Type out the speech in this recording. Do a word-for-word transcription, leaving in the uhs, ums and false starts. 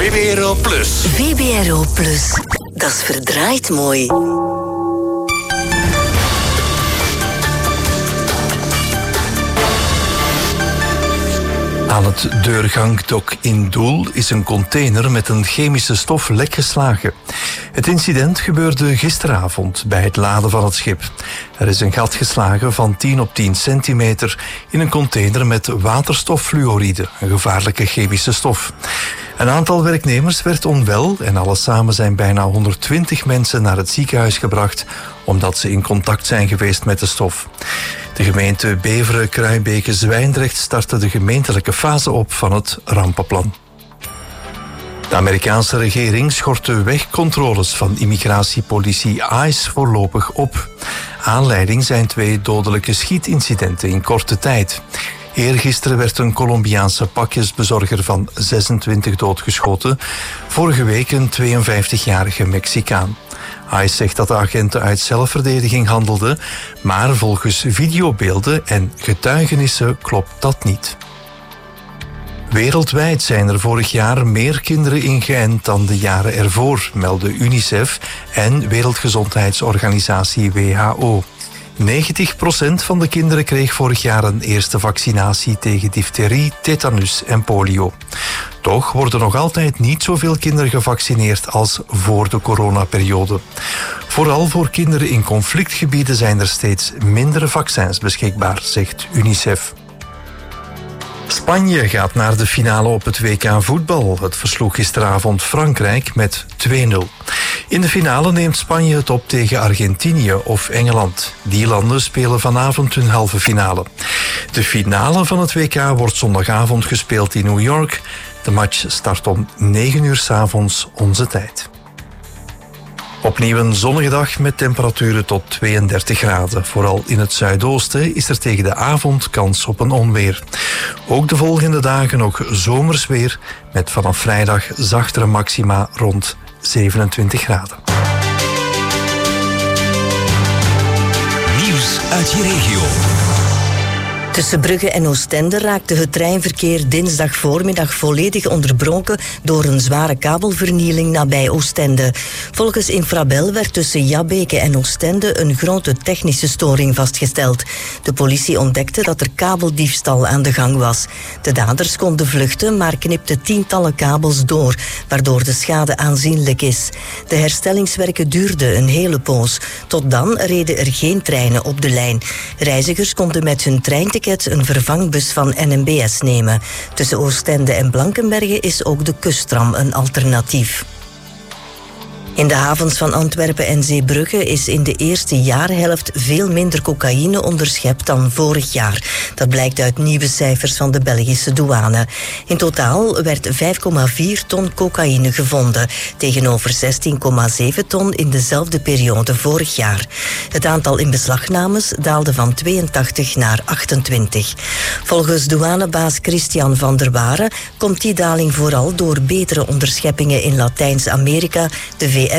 V B R O Plus. V B R O Plus. Dat is verdraaid mooi. Aan het deurgangdok in Doel is een container met een chemische stof lek geslagen. Het incident gebeurde gisteravond bij het laden van het schip. Er is een gat geslagen van tien op tien centimeter in een container met waterstoffluoride, een gevaarlijke chemische stof. Een aantal werknemers werd onwel en alles samen zijn bijna honderdtwintig mensen naar het ziekenhuis gebracht omdat ze in contact zijn geweest met de stof. De gemeente Beveren, Kruijbeke, Zwijndrecht startte de gemeentelijke fase op van het rampenplan. De Amerikaanse regering schort de wegcontroles van immigratiepolitie ICE voorlopig op. Aanleiding zijn twee dodelijke schietincidenten in korte tijd. Eergisteren werd een Colombiaanse pakjesbezorger van zesentwintig doodgeschoten. Vorige week een tweeënvijftigjarige Mexicaan. ICE zegt dat de agenten uit zelfverdediging handelden, maar volgens videobeelden en getuigenissen klopt dat niet. Wereldwijd zijn er vorig jaar meer kinderen ingeënt dan de jaren ervoor, melden UNICEF en Wereldgezondheidsorganisatie W H O. negentig procent van de kinderen kreeg vorig jaar een eerste vaccinatie tegen difterie, tetanus en polio. Toch worden nog altijd niet zoveel kinderen gevaccineerd als voor de coronaperiode. Vooral voor kinderen in conflictgebieden zijn er steeds minder vaccins beschikbaar, zegt UNICEF. Spanje gaat naar de finale op het W K voetbal. Het versloeg gisteravond Frankrijk met twee nul. In de finale neemt Spanje het op tegen Argentinië of Engeland. Die landen spelen vanavond hun halve finale. De finale van het W K wordt zondagavond gespeeld in New York. De match start om negen uur 's avonds onze tijd. Opnieuw een zonnige dag met temperaturen tot tweeëndertig graden. Vooral in het zuidoosten is er tegen de avond kans op een onweer. Ook de volgende dagen nog zomers weer, met vanaf vrijdag zachtere maxima rond zevenentwintig graden. Nieuws uit je regio. Tussen Brugge en Oostende raakte het treinverkeer dinsdag voormiddag volledig onderbroken door een zware kabelvernieling nabij Oostende. Volgens Infrabel werd tussen Jabbeke en Oostende een grote technische storing vastgesteld. De politie ontdekte dat er kabeldiefstal aan de gang was. De daders konden vluchten, maar knipten tientallen kabels door, waardoor de schade aanzienlijk is. De herstellingswerken duurden een hele poos. Tot dan reden er geen treinen op de lijn. Reizigers konden met hun treinticket een vervangbus van N M B S nemen. Tussen Oostende en Blankenberge is ook de kusttram een alternatief. In de havens van Antwerpen en Zeebrugge is in de eerste jaarhelft veel minder cocaïne onderschept dan vorig jaar. Dat blijkt uit nieuwe cijfers van de Belgische douane. In totaal werd vijf komma vier ton cocaïne gevonden, tegenover zestien komma zeven ton in dezelfde periode vorig jaar. Het aantal inbeslagnames daalde van tweeëntachtig naar achtentwintig. Volgens douanebaas Christian van der Waren komt die daling vooral door betere onderscheppingen in Latijns-Amerika, de V